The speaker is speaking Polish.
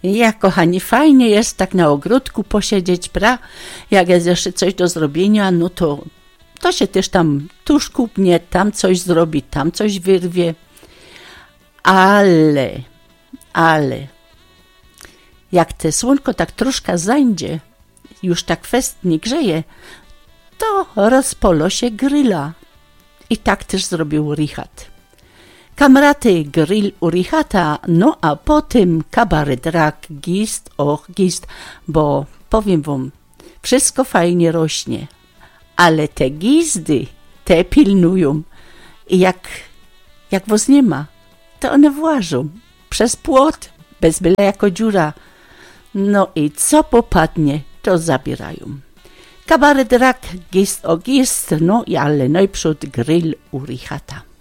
Ja, kochani, fajnie jest tak na ogródku posiedzieć, jak jest jeszcze coś do zrobienia, no to się też tam tuż kupnie, tam coś zrobi, tam coś wyrwie. Ale, jak te słonko tak troszkę zajdzie, już tak festnie grzeje, to rozpolo się gryla. I tak też zrobił Richard. Kamraty grill u Richarda, no a potem kabaret rak, gist, bo powiem wam, wszystko fajnie rośnie, ale te gizdy, te pilnują i jak was nie ma, to one włażą przez płot, bez byle jako dziura, no i co popadnie, to zabierają. Kabaret rak, gist, no i ale najprzód grill u Richarda.